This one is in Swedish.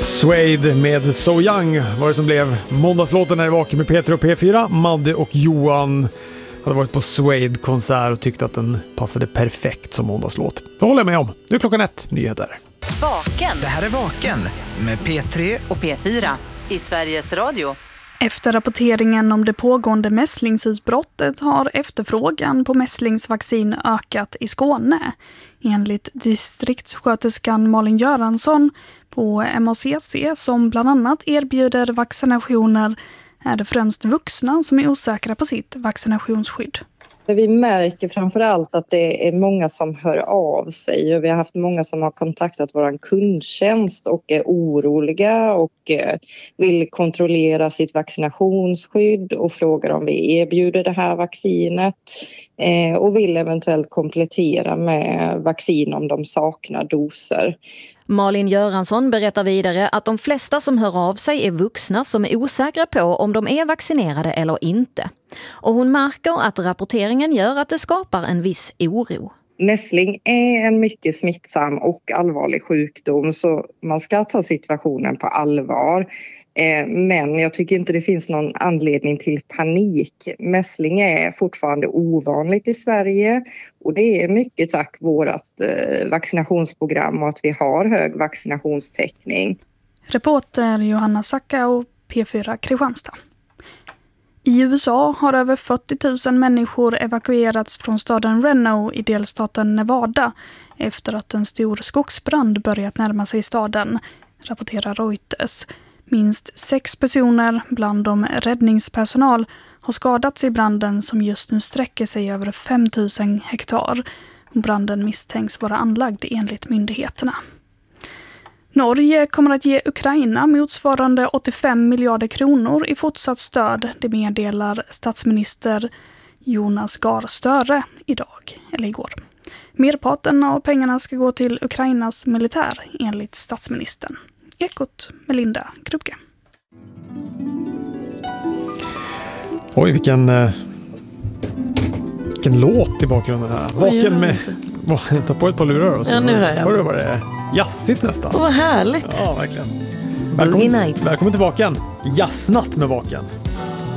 Suede med So Young var det som blev måndagslåten här i Vaken med Peter och P4. Madde och Johan hade varit på Suede-konsert och tyckte att den passade perfekt som måndagslåt. Det håller jag med om. Nu är klockan 1, nyheter. Vaken. Det här är Vaken med P3 och P4 i Sveriges Radio. Efter rapporteringen om det pågående mässlingsutbrottet har efterfrågan på mässlingsvaccin ökat i Skåne. Enligt distriktssköterskan Malin Göransson på MACC, som bland annat erbjuder vaccinationer, är det främst vuxna som är osäkra på sitt vaccinationsskydd. Vi märker framförallt att det är många som hör av sig, och vi har haft många som har kontaktat vår kundtjänst och är oroliga och vill kontrollera sitt vaccinationsskydd och frågar om vi erbjuder det här vaccinet och vill eventuellt komplettera med vaccin om de saknar doser. Malin Göransson berättar vidare att de flesta som hör av sig är vuxna som är osäkra på om de är vaccinerade eller inte. Och hon märker att rapporteringen gör att det skapar en viss oro. Mässling är en mycket smittsam och allvarlig sjukdom, så man ska ta situationen på allvar. Men jag tycker inte det finns någon anledning till panik. Mässling är fortfarande ovanligt i Sverige, och det är mycket tack vårt vaccinationsprogram och att vi har hög vaccinationstäckning. Reporter Johanna Sacka och P4 Kristianstad. I USA har över 40 000 människor evakuerats från staden Reno i delstaten Nevada efter att en stor skogsbrand börjat närma sig staden, rapporterar Reuters. Minst 6 personer, bland dem räddningspersonal, har skadats i branden som just nu sträcker sig över 5 000 hektar. Branden misstänks vara anlagd enligt myndigheterna. Norge kommer att ge Ukraina motsvarande 85 miljarder kronor i fortsatt stöd, det meddelar statsminister Jonas Gahr Støre igår. Merparten av pengarna ska gå till Ukrainas militär, enligt statsministern. Ekot med Linda Krupke. Oj, vilken låt i bakgrunden här. Vaken med... Ta på ett par lurar och så. Ja, nu hör jag. Hör du vad det är? Jazzigt nästan. Vad härligt. Ja, verkligen. Boogie Nights. Välkommen till Vaken. Jazznatt med Vaken.